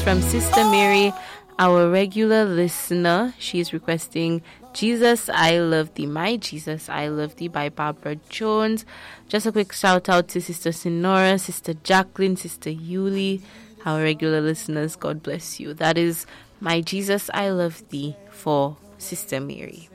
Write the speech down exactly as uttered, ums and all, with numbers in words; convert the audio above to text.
from Sister Mary, our regular listener. She's requesting Jesus, I Love Thee, My Jesus, I Love Thee by Barbara Jones. Just a quick shout out to Sister Sinora, Sister Jacqueline, Sister Yuli, our regular listeners. God bless you. That is My Jesus, I Love Thee for Sister Mary.